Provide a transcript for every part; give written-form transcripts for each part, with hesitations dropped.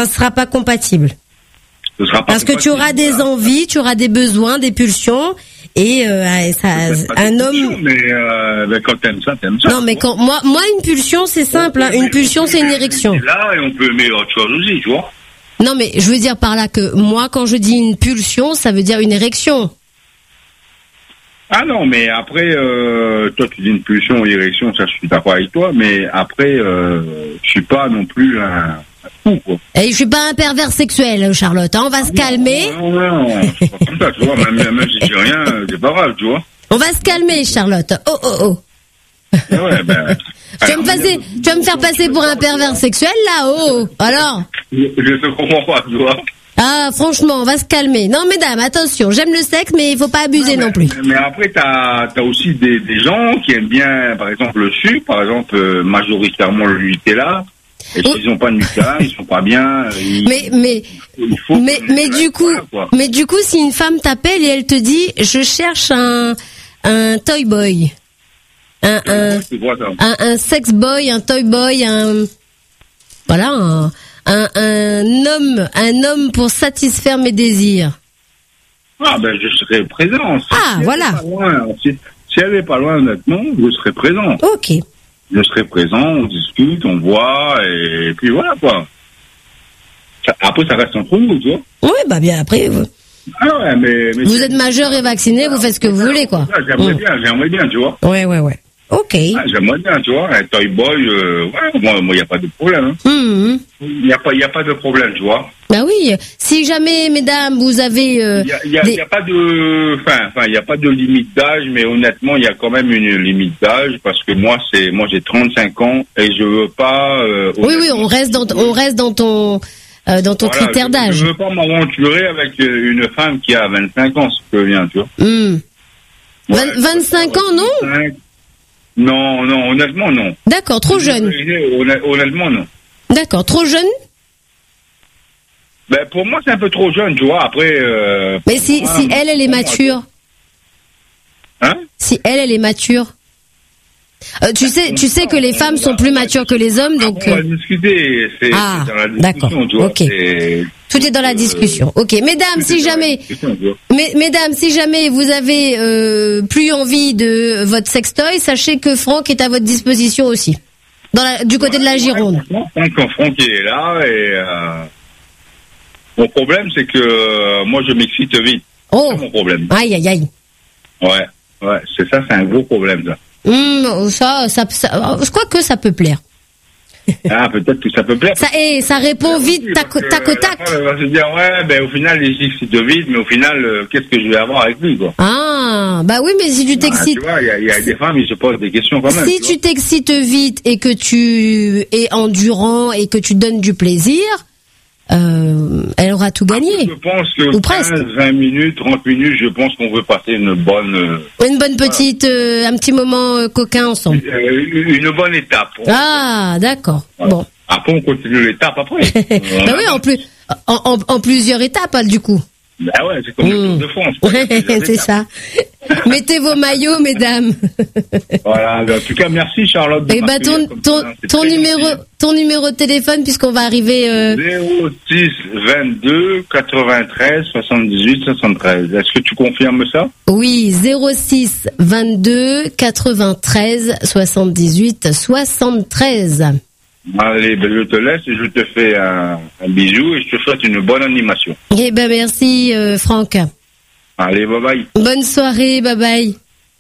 Ça sera pas compatible. Ce sera pas Parce que tu auras des envies, tu auras des besoins, des pulsions, et un homme. Mais quand t'aimes ça. Non, mais quand moi une pulsion c'est simple. Hein. Une pulsion c'est une érection. Là, et on peut aimer autre chose aussi, tu vois. Non, mais je veux dire par là que moi quand je dis une pulsion, ça veut dire une érection. Ah non, mais après, toi tu dis une pulsion ou érection, ça je suis d'accord avec toi, mais après, je suis pas non plus un fou, quoi. Et je suis pas un pervers sexuel, Charlotte. Hein. On va se calmer. Non, c'est pas comme ça, tu vois. Même si j'ai rien, c'est pas grave, tu vois. On va se calmer, Charlotte. Oh. Ouais, ben. Tu vas me faire passer pour un pervers sexuel, là, oh. Alors. Je te comprends pas, tu vois. Ah, franchement, on va se calmer. Non, mesdames, attention, j'aime le sexe, mais il faut pas abuser non plus. Mais après, t'as aussi des gens qui aiment bien, par exemple, le sucre, par exemple, majoritairement le Nutella. Et s'ils n'ont pas de Nutella, ils sont pas bien. Mais du coup, si une femme t'appelle et elle te dit, je cherche un toy boy, un sex boy, un toy boy, un homme pour satisfaire mes désirs. Ah ben je serai présent. Voilà. Si elle est pas loin, honnêtement, je serai présent. Ok. Je serai présent, on discute, on voit, et puis voilà, quoi. Après, ça reste entre nous, tu vois. Oui, bah bien, après... Ah ouais, mais vous êtes majeur et vacciné, vous faites ce que vous voulez, quoi. J'aimerais bien, tu vois. Ouais. Ok. J'aimerais bien, tu vois. Un toy boy, moi, il n'y a pas de problème. Hein. Il n'y a pas de problème, tu vois. Bah oui. Si jamais, mesdames, vous avez... Il y a pas de... Enfin, il n'y a pas de limite d'âge, mais honnêtement, il y a quand même une limite d'âge, parce que moi, j'ai 35 ans, et je veux pas... Oui, on reste dans ton critère d'âge. Je veux pas m'aventurer avec une femme qui a 25 ans, si tu veux bien, tu vois. 25 ans, non? Non, honnêtement, non. D'accord, trop jeune. Honnêtement, non. D'accord, trop jeune? Ben, pour moi, c'est un peu trop jeune, tu vois. Après. Mais si elle est mature. Hein? Si elle est mature. Tu sais que les femmes sont plus matures que les hommes, donc. On va discuter. C'est dans la discussion, d'accord. Tu vois. Ok. Tout est dans la discussion. Ok, mesdames, si jamais vous avez plus envie de votre sextoy, sachez que Franck est à votre disposition aussi, du côté de la Gironde. Franck il est là et mon problème c'est que moi je m'excite vite. Oh. C'est mon problème. Aïe. Ouais, c'est un gros problème ça. Ça, je crois que ça peut plaire. Ah, peut-être que ça peut plaire. Ça répond vite, tac au tac. On va se dire, au final, il s'excite vite, mais au final, qu'est-ce que je vais avoir avec lui, quoi? Ah, bah oui, mais si tu t'excites. Tu vois, il y a des femmes, ils se posent des questions quand même. Si tu t'excites vite et que tu es endurant et que tu donnes du plaisir, elle aura tout gagné. Je pense que 20 minutes, 30 minutes, je pense qu'on veut passer une bonne petite, un petit moment coquin ensemble. Une bonne étape. Ah, d'accord. Voilà. Bon. Après, on continue l'étape après. Bah oui, en plusieurs étapes, du coup. Bah ouais, c'est comme le Tour de France. C'est ça. Mettez vos maillots, mesdames. Voilà. En tout cas, merci Charlotte. Et bah ton numéro de téléphone, puisqu'on va arriver. 06 22 93 78 73. Est-ce que tu confirmes ça? Oui, 06 22 93 78 73. Allez, je te laisse et je te fais un bisou et je te souhaite une bonne animation. Eh ben merci Franck. Allez, bye bye. Bonne soirée, bye bye.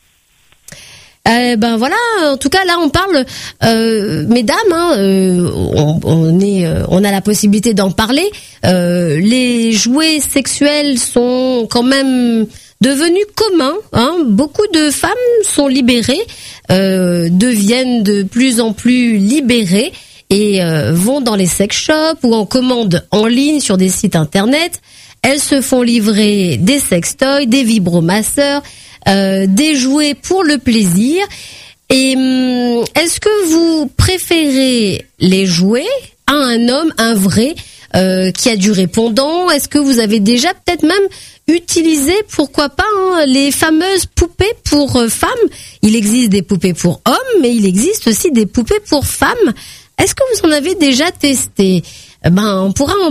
Ben voilà, en tout cas là on parle, mesdames, on a la possibilité d'en parler. Les jouets sexuels sont quand même devenus communs. Beaucoup de femmes sont libérées, deviennent de plus en plus libérées. Et vont dans les sex shops ou en commande en ligne sur des sites internet. Elles se font livrer des sextoys, des vibromasseurs, des jouets pour le plaisir. Et est-ce que vous préférez les jouets à un homme, un vrai, qui a du répondant? Est-ce que vous avez déjà peut-être même utilisé, pourquoi pas, les fameuses poupées pour femmes? Il existe des poupées pour hommes, mais il existe aussi des poupées pour femmes. Est-ce que vous en avez déjà testé? On pourra en